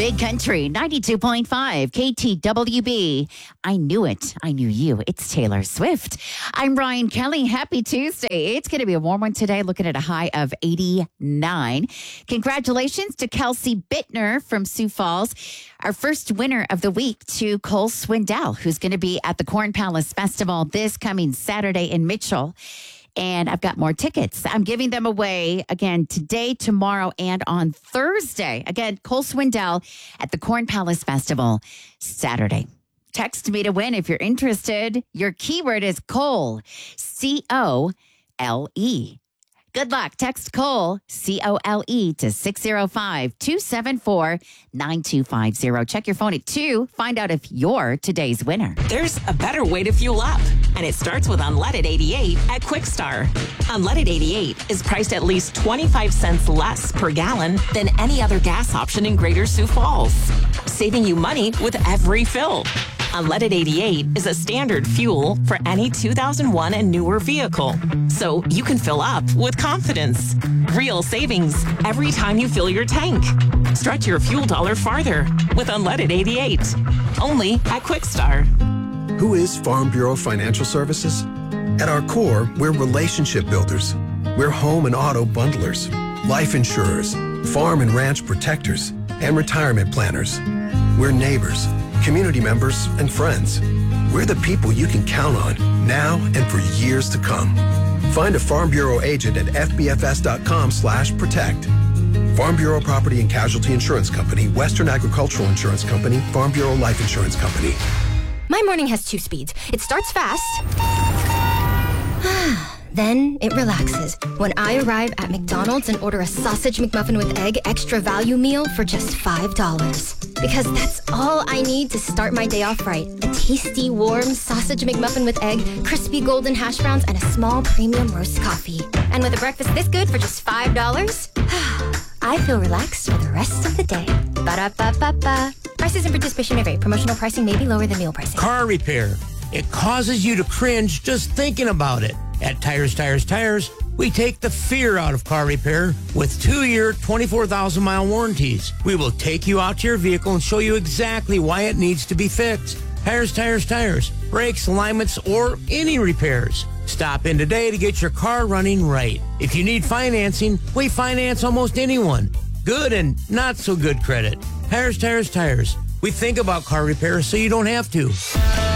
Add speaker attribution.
Speaker 1: Big Country 92.5 KTWB. I knew it. I knew you. It's Taylor Swift. I'm Ryan Kelly. Happy Tuesday. It's going to be a warm one today, looking at a high of 89. Congratulations to Kelsey Bittner from Sioux Falls. Our first winner of the week to Cole Swindell, who's going to be at the Corn Palace Festival this coming Saturday in Mitchell. And I've got more tickets. I'm giving them away again today, tomorrow, and on Thursday. Again, Cole Swindell at the Corn Palace Festival Saturday. Text me to win if you're interested. Your keyword is Cole, C-O-L-E. Good luck. Text Cole, C-O-L-E, to 605-274-9250. Check your phone at 2. Find out if you're today's winner.
Speaker 2: There's a better way to fuel up, and it starts with Unleaded 88 at Quickstar. Unleaded 88 is priced at least 25 cents less per gallon than any other gas option in Greater Sioux Falls, saving you money with every fill. Unleaded 88 is a standard fuel for any 2001 and newer vehicle, so you can fill up with confidence. Real savings every time you fill your tank. Stretch your fuel dollar farther with Unleaded 88. Only at Quickstar.
Speaker 3: Who is Farm Bureau Financial Services? At our core, we're relationship builders. We're home and auto bundlers, life insurers, farm and ranch protectors, and retirement planners. We're neighbors, community members, and friends. We're the people you can count on now and for years to come. Find a Farm Bureau agent at fbfs.com/protect. Farm Bureau Property and Casualty Insurance Company, Western Agricultural Insurance Company, Farm Bureau Life Insurance Company.
Speaker 4: My morning has two speeds. It starts fast, then it relaxes when I arrive at McDonald's and order a sausage McMuffin with egg extra value meal for just $5. Because that's all I need to start my day off right. A tasty, warm sausage McMuffin with egg, crispy golden hash browns, and a small premium roast coffee. And with a breakfast this good for just $5, I feel relaxed for the rest of the day. Ba-da-ba-ba-ba. Prices and participation may vary. Promotional pricing may be lower than meal pricing.
Speaker 5: Car repair. It causes you to cringe just thinking about it. At Tires, we take the fear out of car repair with 2-year, 24,000-mile warranties. We will take you out to your vehicle and show you exactly why it needs to be fixed. Tires. Brakes, alignments, or any repairs. Stop in today to get your car running right. If you need financing, we finance almost anyone. Good and not so good credit. Tires. We think about car repair so you don't have to.